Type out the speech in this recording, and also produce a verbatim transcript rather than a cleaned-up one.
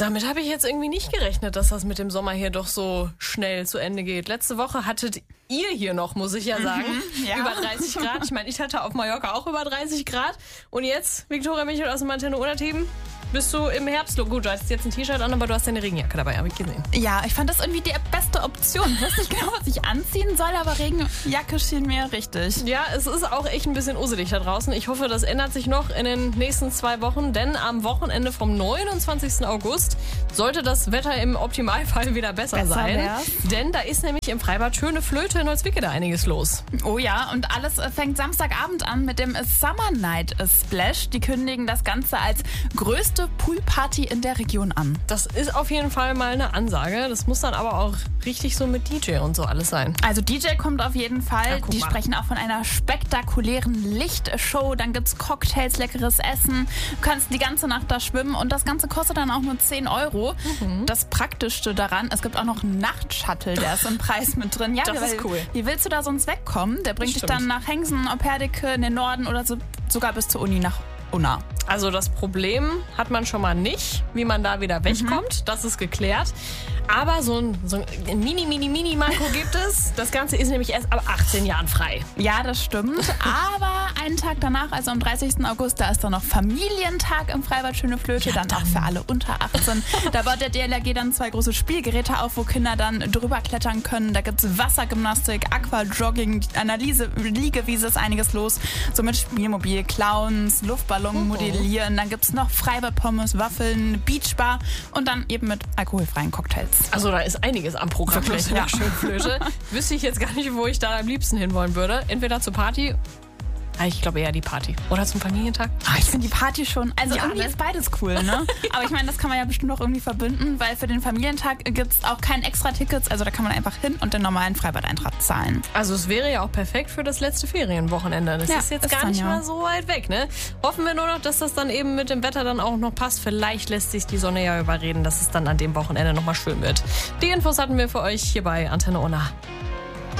Damit habe ich jetzt irgendwie nicht gerechnet, dass das mit dem Sommer hier doch so schnell zu Ende geht. Letzte Woche hattet ihr hier noch, muss ich ja sagen, mhm, ja. über dreißig Grad. Ich meine, ich hatte auf Mallorca auch über dreißig Grad. Und jetzt, Viktoria Michel aus dem Antenne Unna-Team, bist du im Herbstlook. Gut, du hast jetzt ein T-Shirt an, aber du hast deine Regenjacke dabei, habe ich gesehen. Ja, ich fand das irgendwie die beste Option. Ich weiß nicht genau, was ich anziehen soll, aber Regenjacke schien mir richtig. Ja, es ist auch echt ein bisschen uselig da draußen. Ich hoffe, das ändert sich noch in den nächsten zwei Wochen, denn am Wochenende vom neunundzwanzigsten August sollte das Wetter im Optimalfall wieder besser, Besser sein. wär's. Denn da ist nämlich im Freibad Schöne Flöte in Holzwickede einiges los. Oh ja, und alles fängt Samstagabend an mit dem Summer Night Splash. Die kündigen das Ganze als größte Poolparty in der Region an. Das ist auf jeden Fall mal eine Ansage. Das muss dann aber auch richtig so mit D J und so alles sein. Also D J kommt auf jeden Fall. Ja, guck Die mal. sprechen auch von einer spektakulären Lichtshow. Dann gibt's Cocktails, leckeres Essen. Du kannst die ganze Nacht da schwimmen und das Ganze kostet dann auch nur zehn Euro. Mhm. Das Praktischste daran, es gibt auch noch einen Nachtshuttle, der ist im Preis mit drin. Ja, Das weil, ist cool. Wie willst du da sonst wegkommen? Der bringt Das dich dann nach Hengsen, Opperdicke, in den Norden oder so, sogar bis zur Uni nach Unna. Also das Problem hat man schon mal nicht, wie man da wieder wegkommt. Das ist geklärt. Aber so ein, so ein mini, mini, mini Manko gibt es. Das Ganze ist nämlich erst ab achtzehn Jahren frei. Ja, das stimmt. Aber einen Tag danach, also am dreißigsten August, da ist dann noch Familientag im Freibad Schöne Flöte. Ja, dann, dann. auch für alle unter achtzehn. Da baut der D L R G dann zwei große Spielgeräte auf, wo Kinder dann drüber klettern können. Da gibt es Wassergymnastik, Aquajogging, Analyse, Liegewiese ist einiges los. So mit Spielmobil, Clowns, Luftballon modellieren. Dann gibt es noch Freibad-Pommes, Waffeln, Beachbar und dann eben mit alkoholfreien Cocktails. Also da ist einiges am Programm. Wirklich, in der ja. Schönflöte. Wüsste ich jetzt gar nicht, wo ich da am liebsten hinwollen würde. Entweder zur Party. Ah, ich glaube eher die Party. Oder zum Familientag. Ah, ich finde die Party schon. Also Ja, irgendwie ne? ist beides cool, ne? Aber ich meine, das kann man ja bestimmt auch irgendwie verbinden, weil für den Familientag gibt es auch kein extra Tickets. Also da kann man einfach hin und den normalen Freibadeintrag zahlen. Also es wäre ja auch perfekt für das letzte Ferienwochenende. Das Ja, ist jetzt ist gar dann nicht ja. mal so weit weg, ne? Hoffen wir nur noch, dass das dann eben mit dem Wetter dann auch noch passt. Vielleicht lässt sich die Sonne ja überreden, dass es dann an dem Wochenende nochmal schön wird. Die Infos hatten wir für euch hier bei Antenne Unna.